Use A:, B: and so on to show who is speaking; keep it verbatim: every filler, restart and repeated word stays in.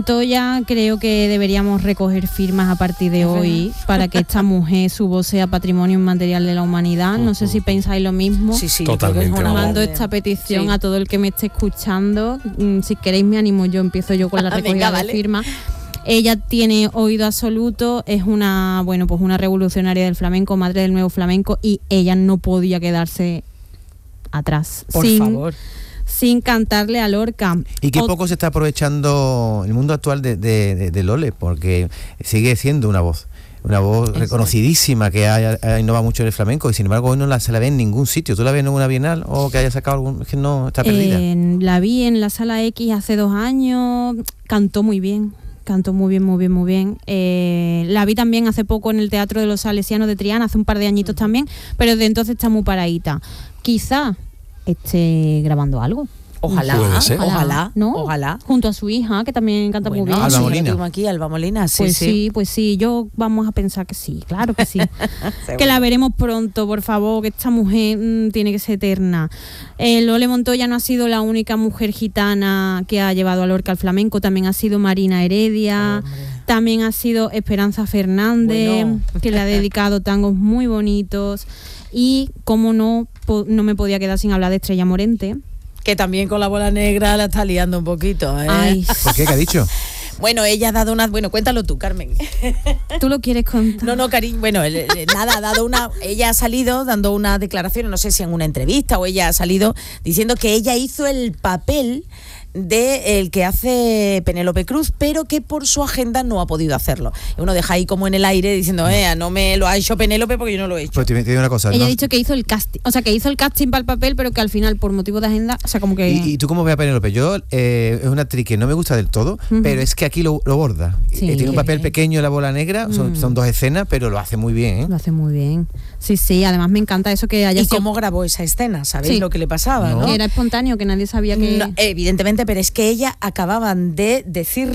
A: Montoya, creo que deberíamos recoger firmas a partir de hoy para que esta mujer, su voz sea patrimonio inmaterial de la humanidad. No sé si pensáis lo mismo.
B: Sí, sí,
C: totalmente.
A: Mando esta petición sí. a todo el que me esté escuchando. Si queréis me animo yo, empiezo yo con la recogida Venga, vale. de firmas. Ella tiene oído absoluto, es una, bueno, pues una revolucionaria del flamenco, madre del nuevo flamenco, y ella no podía quedarse atrás.
B: Por
A: sin,
B: favor.
A: sin cantarle a Lorca.
D: Y qué
A: o-
D: poco se está aprovechando el mundo actual de, de, de, de Lole, porque sigue siendo una voz, una voz
B: Exacto.
D: reconocidísima que ha, ha innovado mucho en el flamenco, y sin embargo hoy no la, se la ve en ningún sitio. ¿Tú la ves en una bienal o que haya sacado algún? Es que no, está perdida.
A: Eh, la vi en la Sala X hace dos años, cantó muy bien. Cantó muy bien, muy bien, muy bien. Eh, la vi también hace poco en el Teatro de los Salesianos de Triana, hace un par de añitos también, pero desde entonces está muy paradita. Quizá esté grabando algo.
B: Ojalá,
C: Puede ser.
B: ojalá,
A: ¿no?
B: ojalá.
A: Junto a su hija, que también canta
B: Bueno,
A: muy bien.
D: Alba
B: sí,
D: Molina.
B: la tengo aquí, Alba Molina, sí,
A: pues
B: sí.
A: sí, pues sí, yo vamos a pensar que sí, claro que sí. Que la veremos pronto, por favor, que esta mujer mmm, tiene que ser eterna. Eh, Lole Montoya no ha sido la única mujer gitana que ha llevado a Lorca al flamenco, también ha sido Marina Heredia,
B: Hombre.
A: también ha sido Esperanza Fernández,
B: Bueno.
A: que le ha dedicado tangos muy bonitos, y como no, po- no me podía quedar sin hablar de Estrella Morente.
B: Que también con la bola negra la está liando un poquito, ¿eh?
A: Ay,
D: ¿Por qué? ¿Qué ha dicho?
B: Bueno, ella ha dado una... Bueno, cuéntalo tú, Carmen.
A: ¿tú lo quieres contar?
B: No, no, cariño, bueno, el- el- nada, ha dado una... Ella ha salido dando una declaración, no sé si en una entrevista o ella ha salido diciendo que ella hizo el papel de el que hace Penélope Cruz, pero que por su agenda no ha podido hacerlo. Y uno deja ahí como en el aire diciendo, eh, no me lo ha hecho Penélope porque yo no lo he hecho.
D: Pues te, te digo una cosa.
A: Ella
D: ¿no?
A: ha dicho que hizo el casting, o sea, que hizo el casting para el papel, pero que al final, por motivo de agenda, o sea, como que...
D: ¿Y, y tú cómo ves a Penélope? Yo, eh, es una actriz que no me gusta del todo,
A: Ujú.
D: pero es que aquí lo, lo borda.
A: Sí.
D: Eh, tiene un papel pequeño en La Bola Negra, son,
A: Mm.
D: son dos escenas, pero lo hace muy bien, ¿eh?
A: Lo hace muy bien. Sí, sí, además me encanta eso que haya
B: ¿Y
A: sido-
B: cómo grabó esa escena? ¿Sabéis
A: Sí.
B: lo que le pasaba, no?
A: que era espontáneo, que nadie sabía que...
B: No, evidentemente, pero es que ella acababan de decir